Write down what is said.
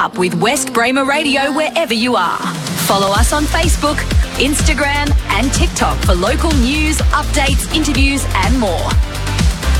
up with West Bramer Radio wherever you are. Follow us on Facebook, Instagram and TikTok for local news, updates, interviews and more.